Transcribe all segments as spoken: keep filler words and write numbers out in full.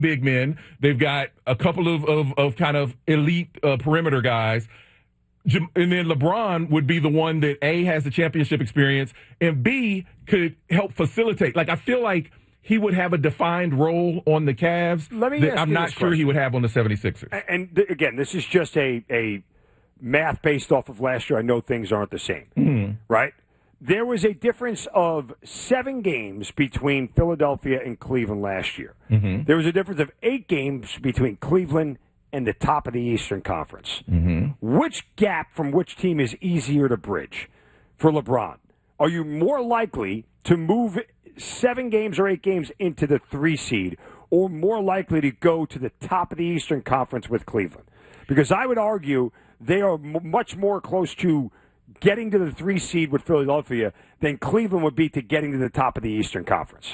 big men. They've got a couple of, of, of kind of elite uh, perimeter guys. And then LeBron would be the one that, A, has the championship experience, and B, could help facilitate. Like, I feel like he would have a defined role on the Cavs Let me that ask I'm you not this sure question. he would have on the seventy-sixers. And, and th- again, this is just a, a math based off of last year. I know things aren't the same, Mm-hmm. right? There was a difference of seven games between Philadelphia and Cleveland last year. Mm-hmm. There was a difference of eight games between Cleveland and the top of the Eastern Conference. Mm-hmm. Which gap from which team is easier to bridge for LeBron? Are you more likely to move seven games or eight games into the three seed, or more likely to go to the top of the Eastern Conference with Cleveland? Because I would argue they are m- much more close to getting to the three seed with Philadelphia than Cleveland would be to getting to the top of the Eastern Conference.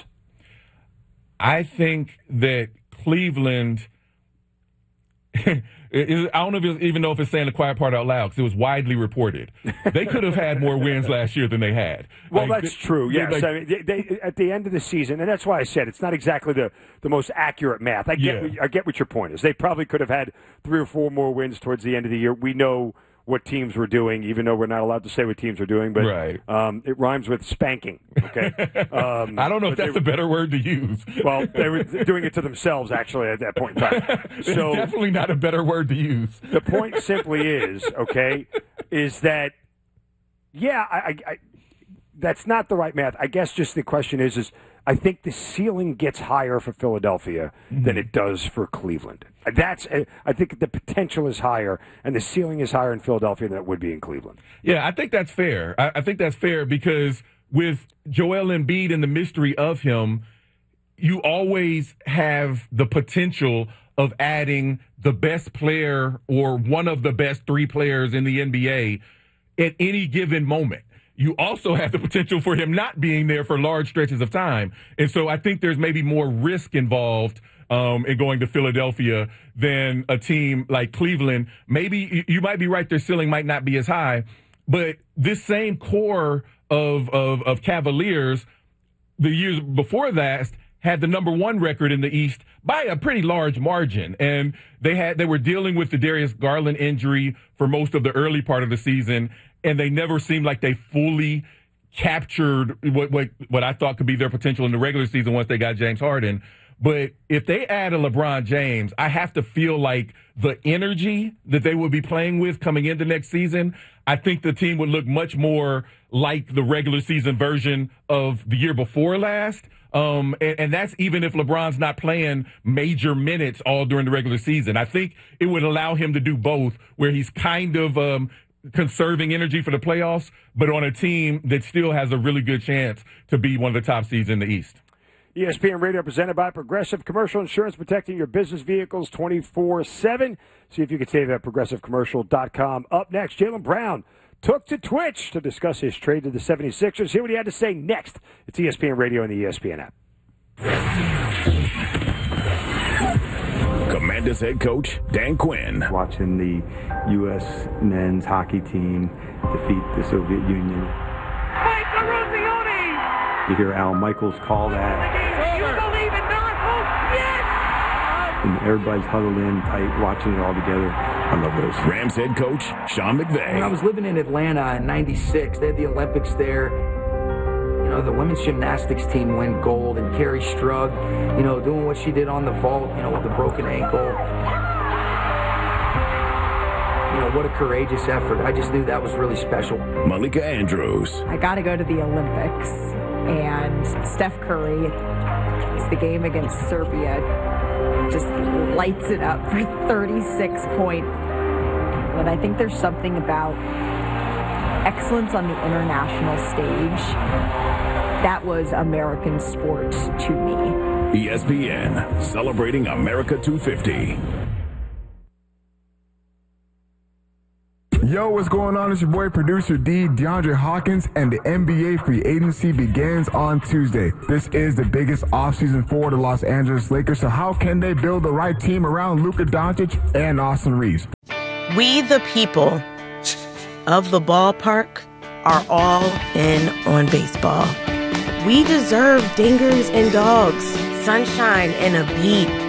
I think that Cleveland I don't know if it's, even know if it's saying the quiet part out loud, because it was widely reported. They could have had more wins last year than they had. Well, like, that's they, true, yes. Like, I mean, they, they, at the end of the season, and that's why I said it's not exactly the, the most accurate math. I get, Yeah. I get what your point is. They probably could have had three or four more wins towards the end of the year. We know what teams were doing, even though we're not allowed to say what teams are doing, but Right. um, it rhymes with spanking, okay? Um, I don't know if but that's they- a better word to use. Well, they were doing it to themselves, actually, at that point in time. It's So definitely not a better word to use. the point simply is, okay, is that, yeah, I, I, I, that's not the right math. I guess just the question is, is I think the ceiling gets higher for Philadelphia Mm-hmm. than it does for Cleveland. That's, I think the potential is higher, and the ceiling is higher in Philadelphia than it would be in Cleveland. Yeah, I think that's fair. I, I think that's fair because with Joel Embiid and the mystery of him, you always have the potential of adding the best player or one of the best three players in the N B A at any given moment. You also have the potential for him not being there for large stretches of time. And so I think there's maybe more risk involved um, in going to Philadelphia than a team like Cleveland. Maybe you, you might be right, their ceiling might not be as high, but this same core of, of, of Cavaliers the years before that had the number one record in the East by a pretty large margin. And they had they were dealing with the Darius Garland injury for most of the early part of the season, and they never seemed like they fully captured what what, what I thought could be their potential in the regular season once they got James Harden. But if they add a LeBron James, I have to feel like the energy that they would be playing with coming into next season, I think the team would look much more like the regular season version of the year before last. Um, and, and that's even if LeBron's not playing major minutes all during the regular season. I think it would allow him to do both, where he's kind of um, conserving energy for the playoffs, but on a team that still has a really good chance to be one of the top seeds in the East. E S P N Radio presented by Progressive Commercial Insurance, protecting your business vehicles twenty-four seven. See if you can save at progressive commercial dot com. Up next, Jaylen Brown took to Twitch to discuss his trade to the seventy-sixers. Hear what he had to say next. It's E S P N Radio and the E S P N app. Commanders head coach Dan Quinn. Watching the U S men's hockey team defeat the Soviet Union. Mike Eruzione! You hear Al Michaels call that. You believe in miracles? Yes! And everybody's huddled in tight, watching it all together. I love those. Rams head coach Sean McVay. When I was living in Atlanta in ninety-six, they had the Olympics there. You know, the women's gymnastics team win gold, and Carrie Strug, you know, doing what she did on the vault, you know, with the broken ankle. You know, what a courageous effort. I just knew that was really special. Malika Andrews. I got to go to the Olympics. And Steph Curry, it's the game against Serbia, just lights it up for thirty-six points. But I think there's something about excellence on the international stage that was American sport to me. E S P N, celebrating America two fifty. Yo, what's going on? It's your boy, producer D, DeAndre Hawkins, and the N B A free agency begins on Tuesday. This is the biggest offseason for the Los Angeles Lakers, so how can they build the right team around Luka Doncic and Austin Reeves? We, the people of the ballpark, are all in on baseball. We deserve dingers and dogs, sunshine and a beat.